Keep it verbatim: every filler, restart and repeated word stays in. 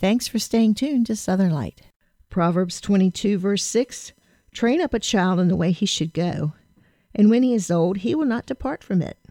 Thanks for staying tuned to Southern Light. Proverbs twenty-two, verse six, train up a child in the way he should go, and when he is old, he will not depart from it.